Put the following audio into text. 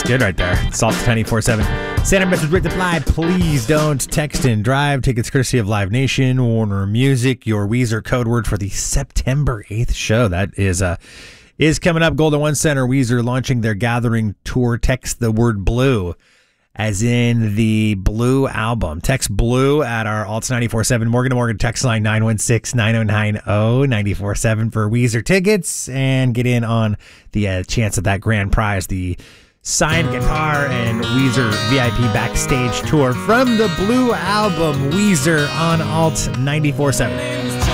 That's good right there. Salt 94.7. Standard message written reply. Please don't text and drive. Tickets courtesy of Live Nation, Warner Music, your Weezer code word for the September 8th show. That is coming up. Golden One Center, Weezer launching their Gathering Tour. Text the word blue, as in the Blue album. Text blue at our Alts 94.7 Morgan to Morgan text line 916-9090-947 for Weezer tickets and get in on the chance of that grand prize, the signed guitar and Weezer VIP backstage tour from the Blue album. Weezer on Alt 94.7.